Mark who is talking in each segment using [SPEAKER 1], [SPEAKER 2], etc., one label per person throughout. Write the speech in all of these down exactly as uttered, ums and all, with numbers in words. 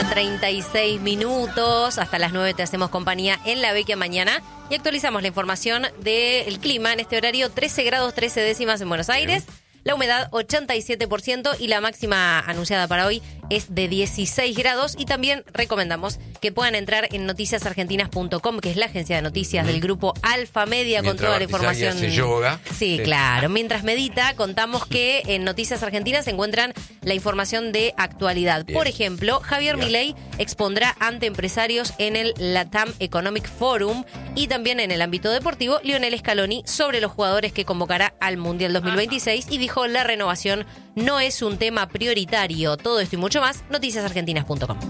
[SPEAKER 1] treinta y seis minutos, hasta las nueve te hacemos compañía en La Vecchia Mañana y actualizamos la información del clima en este horario. Trece grados trece décimas en Buenos Aires, la humedad ochenta y siete por ciento y la máxima anunciada para hoy es de dieciséis grados. Y también recomendamos que puedan entrar en noticias argentinas punto com, que es la agencia de noticias del grupo Alfa Media,
[SPEAKER 2] Mientras
[SPEAKER 1] con toda la información.
[SPEAKER 2] hace yoga.
[SPEAKER 1] Sí, sí, claro. Mientras medita, contamos que en Noticias Argentinas se encuentran la información de actualidad. Bien. Por ejemplo, Javier Bien. Milei expondrá ante empresarios en el LATAM Economic Forum, y también en el ámbito deportivo, Lionel Scaloni sobre los jugadores que convocará al Mundial dos mil veintiséis y dijo: la renovación no es un tema prioritario. Todo esto y mucho más, noticias argentinas punto com.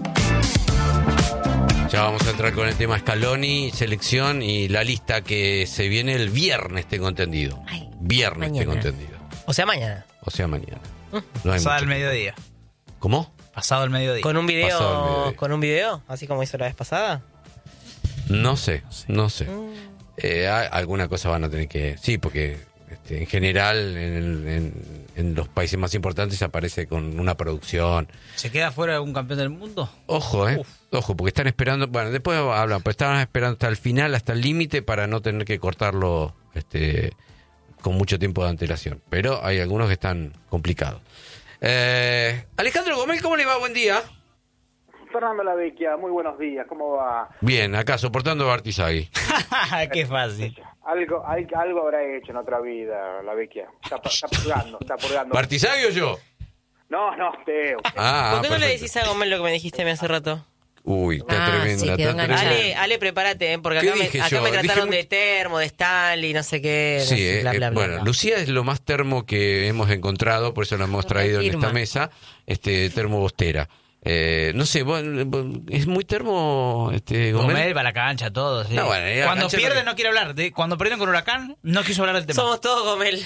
[SPEAKER 2] Ya vamos a entrar con el tema Scaloni, selección y la lista que se viene el viernes, tengo entendido. Ay, viernes, mañana. Tengo entendido.
[SPEAKER 3] O sea, mañana.
[SPEAKER 2] O sea, mañana.
[SPEAKER 3] Uh, no Pasado el mediodía.
[SPEAKER 2] ¿Cómo?
[SPEAKER 3] Pasado el mediodía. ¿Con un video?
[SPEAKER 2] mediodía.
[SPEAKER 3] ¿Con un video? Así como hizo la vez pasada.
[SPEAKER 2] No sé, no sé. Mm. Eh, alguna cosa van a tener que... Sí, porque este, en general en, en, en los países más importantes aparece con una producción.
[SPEAKER 3] ¿Se queda fuera un campeón del mundo?
[SPEAKER 2] Ojo, eh. Uf. Ojo, porque están esperando... Bueno, después hablan, pero estaban esperando hasta el final, hasta el límite, para no tener que cortarlo este, con mucho tiempo de antelación. Pero hay algunos que están complicados. Eh, Alejandro Gomel, ¿cómo le va? Buen día.
[SPEAKER 4] Fernando La Vecchia, muy buenos días, ¿cómo va?
[SPEAKER 2] Bien, acá soportando a Bartizagui.
[SPEAKER 3] Qué fácil.
[SPEAKER 4] Algo, algo habrá hecho en otra vida, La Vecchia. Está, está purgando, está purgando.
[SPEAKER 2] ¿Bartizagui o yo?
[SPEAKER 4] No, no, Teo.
[SPEAKER 3] Ah, ¿por qué no le decís a Gomel lo que me dijiste hace rato?
[SPEAKER 2] Uy, está
[SPEAKER 1] ah,
[SPEAKER 2] tremenda,
[SPEAKER 1] sí,
[SPEAKER 2] está tremenda.
[SPEAKER 3] Ale, Ale, prepárate, ¿eh? Porque acá, me, acá me trataron dije... de termo, de Stanley, no sé qué.
[SPEAKER 2] Sí,
[SPEAKER 3] no sé, bla, bla,
[SPEAKER 2] eh,
[SPEAKER 3] bla,
[SPEAKER 2] bueno,
[SPEAKER 3] bla.
[SPEAKER 2] Lucía es lo más termo que hemos encontrado, por eso lo hemos traído en esta mesa, este termo Bostera. Eh, no sé, es muy termo este Gomel.
[SPEAKER 3] Gomel va a la cancha, todo. Sí.
[SPEAKER 2] No, bueno,
[SPEAKER 3] cuando pierde no... no quiere hablar. De, cuando pierden con Huracán, no quiso hablar del tema. Somos todos Gomel.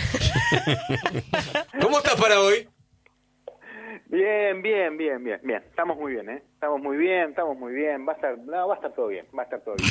[SPEAKER 2] ¿Cómo estás para hoy?
[SPEAKER 4] Bien, bien, bien, bien, bien. Estamos muy bien, ¿eh? Estamos muy bien, estamos muy bien. Va a estar, no, va a estar todo bien, va a estar todo bien.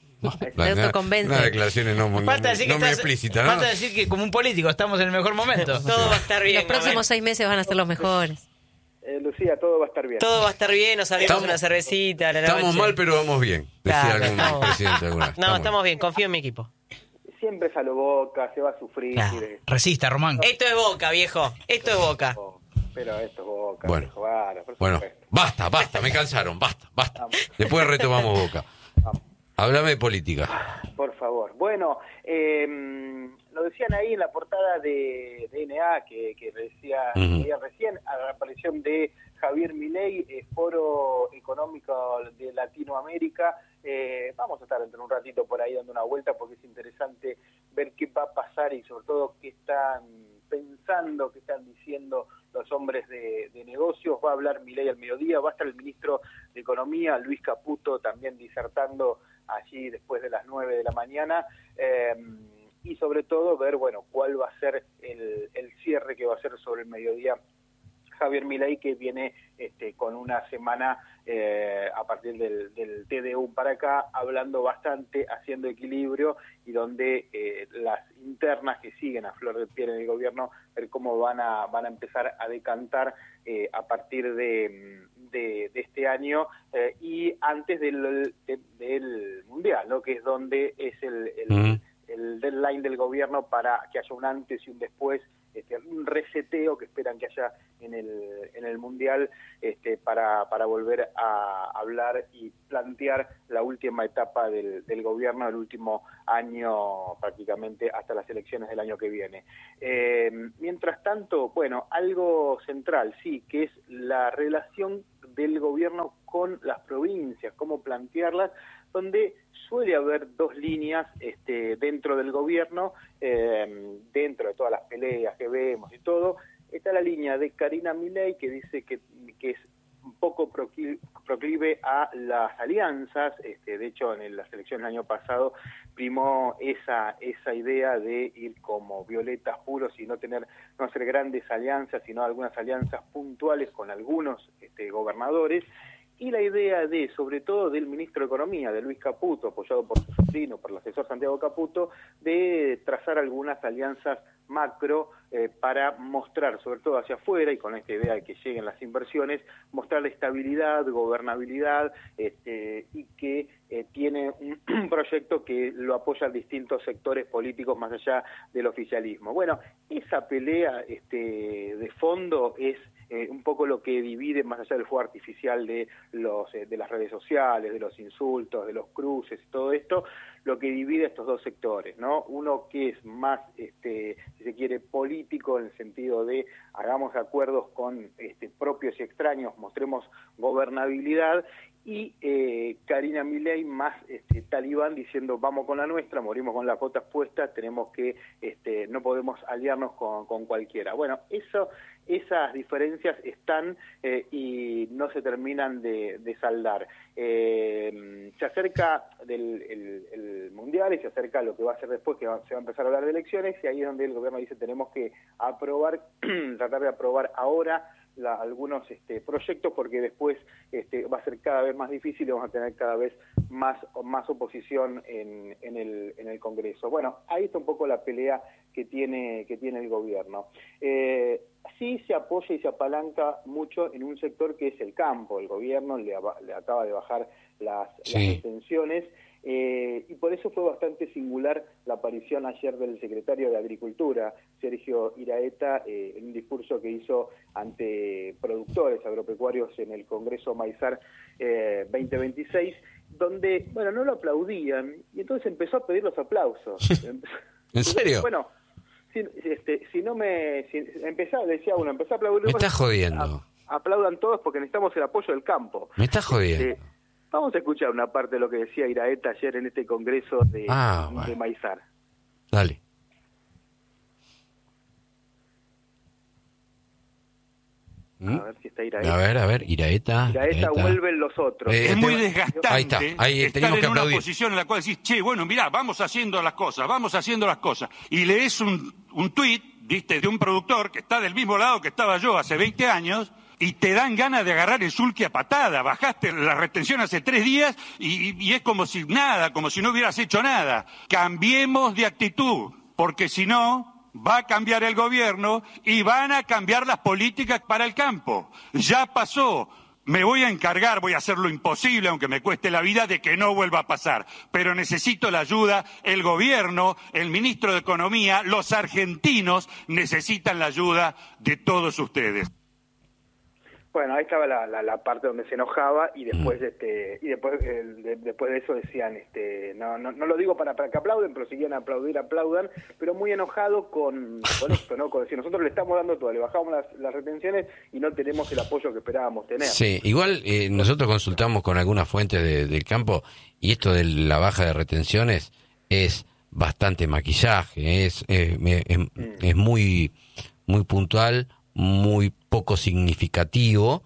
[SPEAKER 2] Una, una declaraciones no, no, no, no
[SPEAKER 3] estás,
[SPEAKER 2] muy explícitas, ¿no?
[SPEAKER 3] Falta decir que como un político estamos en el mejor momento. Todo va a estar bien.
[SPEAKER 1] Los próximos seis meses van a ser los mejores.
[SPEAKER 4] Eh, Lucía, todo va a estar bien.
[SPEAKER 3] Todo va a estar bien, nos abrimos una cervecita a la
[SPEAKER 2] Estamos
[SPEAKER 3] noche.
[SPEAKER 2] mal, pero vamos bien, decía
[SPEAKER 3] claro,
[SPEAKER 2] algún
[SPEAKER 3] estamos,
[SPEAKER 2] presidente alguna vez.
[SPEAKER 3] No, estamos, estamos bien, confío en mi equipo.
[SPEAKER 4] Siempre es a lo Boca, se va a sufrir.
[SPEAKER 3] Claro. Resista, Román. Esto es Boca, viejo, esto es Boca.
[SPEAKER 4] Pero esto es Boca.
[SPEAKER 2] Bueno,
[SPEAKER 4] vale,
[SPEAKER 2] bueno, basta, basta, me cansaron, basta, basta. Después retomamos Boca. Vamos. Háblame de política.
[SPEAKER 4] Por favor. Bueno, eh, lo decían ahí en la portada de, de N A, que, que decía uh-huh. recién, a la aparición de Javier Milei, eh, Foro Económico de Latinoamérica. Eh, vamos a estar dentro de un ratito por ahí dando una vuelta, porque es interesante ver qué va a pasar y sobre todo qué están pensando, qué están diciendo los hombres de, de negocios. Va a hablar Milei al mediodía, va a estar el ministro de Economía, Luis Caputo, también disertando allí después de las nueve de la mañana, eh, y sobre todo ver, bueno, cuál va a ser el, el cierre que va a hacer sobre el mediodía Javier Milei, que viene este, con una semana eh, a partir del, del T D U para acá, hablando bastante, haciendo equilibrio, y donde eh, las internas que siguen a flor de piel en el gobierno, ver cómo van a van a empezar a decantar eh, a partir de, de, de este año eh, y antes del, de, del Mundial, ¿no? Que es donde es el, el, mm. el deadline del gobierno para que haya un antes y un después. Este, un reseteo que esperan que haya en el en el Mundial este, para, para volver a hablar y plantear la última etapa del, del gobierno, el último año prácticamente hasta las elecciones del año que viene. Eh, mientras tanto, bueno, algo central, sí, que es la relación del gobierno con las provincias, cómo plantearlas, donde suele haber dos líneas este, dentro del gobierno, eh, dentro de todas las peleas que vemos y todo. Está la línea de Karina Milei, que dice que, que es un poco proclive a las alianzas. Este, de hecho, en las elecciones del año pasado primó esa esa idea de ir como violetas puros y no tener no hacer grandes alianzas, sino algunas alianzas puntuales con algunos este, gobernadores. Y la idea de, sobre todo del ministro de Economía, de Luis Caputo, apoyado por su sobrino, por el asesor Santiago Caputo, de trazar algunas alianzas macro eh, para mostrar, sobre todo hacia afuera, y con esta idea de que lleguen las inversiones, mostrar la estabilidad, gobernabilidad, este, y que eh, tiene un, un proyecto que lo apoyan distintos sectores políticos más allá del oficialismo. Bueno, esa pelea este, de fondo es eh, un poco lo que divide, más allá del fuego artificial de, los, eh, de las redes sociales, de los insultos, de los cruces, todo esto, lo que divide a estos dos sectores, ¿no? Uno que es más, este, si se quiere, político, en el sentido de hagamos acuerdos con este, propios y extraños, mostremos gobernabilidad, y eh, Karina Milei más este, talibán, diciendo vamos con la nuestra, morimos con las botas puestas, tenemos que, este, no podemos aliarnos con, con cualquiera. Bueno, eso, esas diferencias están eh, y no se terminan de, de saldar. Eh, se acerca del el, el Mundial y se acerca lo que va a ser después, que va, se va a empezar a hablar de elecciones, y ahí es donde el gobierno dice tenemos que aprobar, tratar de aprobar ahora La, algunos este, proyectos, porque después este, va a ser cada vez más difícil y vamos a tener cada vez más, más oposición en, en, el, en el Congreso. Bueno, ahí está un poco la pelea que tiene, que tiene el gobierno. Eh, sí se apoya y se apalanca mucho en un sector que es el campo. El gobierno le, le acaba de bajar las, sí. las retenciones. Eh, y por eso fue bastante singular la aparición ayer del secretario de Agricultura, Sergio Iraeta, eh, en un discurso que hizo ante productores agropecuarios en el Congreso Maizar eh, veinte veintiséis, donde, bueno, no lo aplaudían, y entonces empezó a pedir los aplausos.
[SPEAKER 2] ¿En serio?
[SPEAKER 4] Bueno, si, este, si no me... Si, empezaba, decía uno, empezó a aplaudir...
[SPEAKER 2] Me estás jodiendo.
[SPEAKER 4] A, aplaudan todos porque necesitamos el apoyo del campo.
[SPEAKER 2] Me estás jodiendo.
[SPEAKER 4] Este, Vamos a escuchar una parte de lo que decía Iraeta ayer en este congreso de,
[SPEAKER 2] ah, bueno.
[SPEAKER 4] de Maizar.
[SPEAKER 2] Dale.
[SPEAKER 4] A ver si está Iraeta.
[SPEAKER 2] A ver, a ver, Iraeta.
[SPEAKER 4] Iraeta, Iraeta. Vuelven los otros.
[SPEAKER 5] Eh, es muy desgastante
[SPEAKER 2] ahí está, ahí
[SPEAKER 5] estar
[SPEAKER 2] tenemos que
[SPEAKER 5] en una
[SPEAKER 2] aplaudir.
[SPEAKER 5] posición en la cual decís, che, bueno, mirá, vamos haciendo las cosas, vamos haciendo las cosas. Y lees un, un tuit, viste, de un productor que está del mismo lado que estaba yo hace veinte años, y te dan ganas de agarrar el sulky a patada. Bajaste la retención hace tres días y, y es como si nada, como si no hubieras hecho nada. Cambiemos de actitud, porque si no, va a cambiar el gobierno y van a cambiar las políticas para el campo. Ya pasó. Me voy a encargar, voy a hacer lo imposible, aunque me cueste la vida, de que no vuelva a pasar. Pero necesito la ayuda, el gobierno, el ministro de Economía, los argentinos necesitan la ayuda de todos ustedes.
[SPEAKER 4] Bueno, ahí estaba la, la, la parte donde se enojaba y después mm. este y después eh, de, después de eso decían este no no no lo digo para, para que aplauden, pero si quieren aplaudir aplaudan, pero muy enojado con, con esto, ¿no? Con decir, nosotros le estamos dando todo, le bajamos las, las retenciones y no tenemos el apoyo que esperábamos tener.
[SPEAKER 2] Sí, igual eh, nosotros consultamos con algunas fuentes de, del campo y esto de la baja de retenciones es bastante maquillaje, es eh, es, mm. es muy muy puntual, muy poco significativo,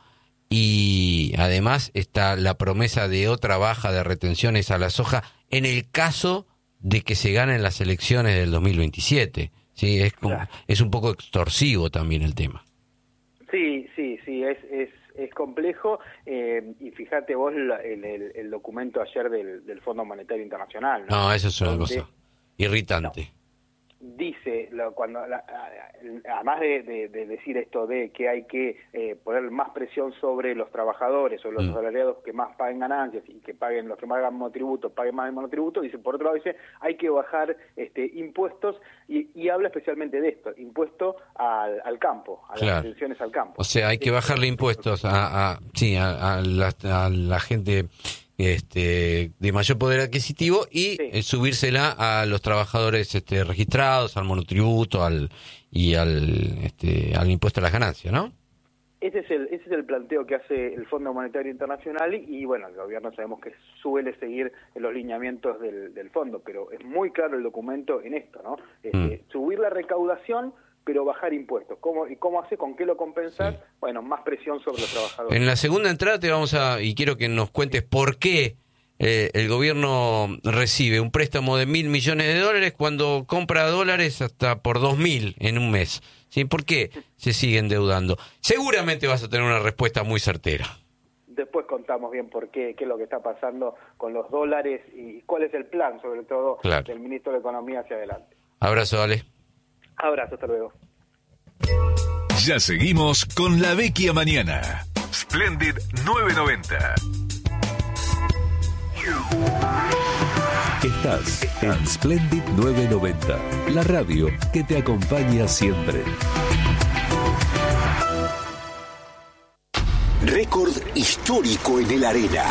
[SPEAKER 2] y además está la promesa de otra baja de retenciones a la soja en el caso de que se ganen las elecciones del dos mil veintisiete. Sí, es como, claro. es un poco extorsivo también el tema.
[SPEAKER 4] Sí, sí, sí, es es, es complejo, eh, y fíjate vos la, el, el, el documento ayer del, del Fondo Monetario Internacional. No,
[SPEAKER 2] no eso es una Donde, cosa irritante.
[SPEAKER 4] No. Dice, lo, cuando la, además de, de, de decir esto de que hay que eh, poner más presión sobre los trabajadores o los mm. asalariados que más paguen ganancias y que paguen los que más hagan monotributo, paguen más monotributo, dice, por otro lado dice, hay que bajar este impuestos y, y habla especialmente de esto, impuesto al, al campo, a
[SPEAKER 2] claro.
[SPEAKER 4] las retenciones al campo.
[SPEAKER 2] O sea, hay que bajarle impuestos a, a sí, a, a, la, a la gente este de mayor poder adquisitivo y sí. eh, subírsela a los trabajadores este registrados, al monotributo, al y al este al impuesto a las ganancias, ¿no?
[SPEAKER 4] Ese es el ese es el planteo que hace el Fondo Monetario Internacional y, y bueno, el gobierno sabemos que suele seguir los lineamientos del, del fondo, pero es muy claro el documento en esto, ¿no? Este, mm. Subir la recaudación pero bajar impuestos. ¿Cómo, ¿Y cómo hace? ¿Con qué lo compensar? Sí. Bueno, más presión sobre los trabajadores.
[SPEAKER 2] En la segunda entrada te vamos a, y quiero que nos cuentes por qué eh, el gobierno recibe un préstamo de mil millones de dólares cuando compra dólares hasta por dos mil en un mes. ¿Sí? ¿Por qué se sigue endeudando? Seguramente vas a tener una respuesta muy certera.
[SPEAKER 4] Después contamos bien por qué, qué es lo que está pasando con los dólares y cuál es el plan, sobre todo, claro. del ministro de Economía hacia adelante.
[SPEAKER 2] Abrazo, Ale.
[SPEAKER 4] Abrazo, hasta luego.
[SPEAKER 6] Ya seguimos con La Vecchia Mañana. Splendid novecientos noventa.
[SPEAKER 7] Estás en Splendid novecientos noventa, la radio que te acompaña siempre.
[SPEAKER 8] Récord histórico en el Arena.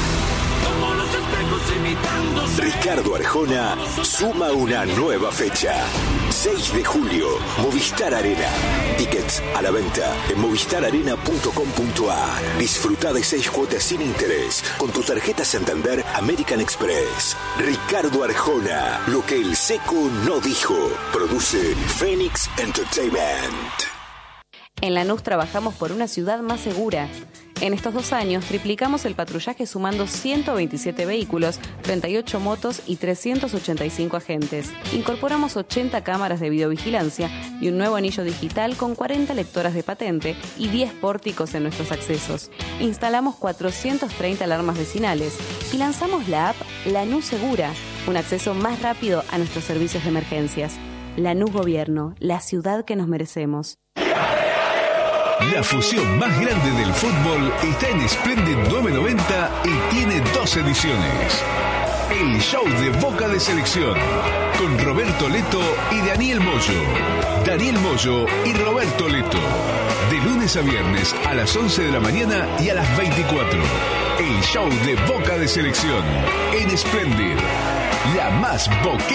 [SPEAKER 8] Ricardo Arjona suma una nueva fecha. seis de julio, Movistar Arena. Tickets a la venta en movistar arena punto com punto a r. Disfruta de seis cuotas sin interés con tu tarjeta Santander American Express. Ricardo Arjona, lo que el seco no dijo. Produce Phoenix Entertainment.
[SPEAKER 9] En Lanús trabajamos por una ciudad más segura. En estos dos años triplicamos el patrullaje sumando ciento veintisiete vehículos, treinta y ocho motos y trescientos ochenta y cinco agentes. Incorporamos ochenta cámaras de videovigilancia y un nuevo anillo digital con cuarenta lectoras de patente y diez pórticos en nuestros accesos. Instalamos cuatrocientas treinta alarmas vecinales y lanzamos la app Lanús Segura, un acceso más rápido a nuestros servicios de emergencias. Lanús Gobierno, la ciudad que nos merecemos.
[SPEAKER 6] La fusión más grande del fútbol está en Splendid novecientos noventa y tiene dos ediciones. El show de Boca de Selección con Roberto Leto y Daniel Moyo. Daniel Moyo y Roberto Leto. De lunes a viernes a las once de la mañana y a las veinticuatro. El show de Boca de Selección en Splendid. La más boquera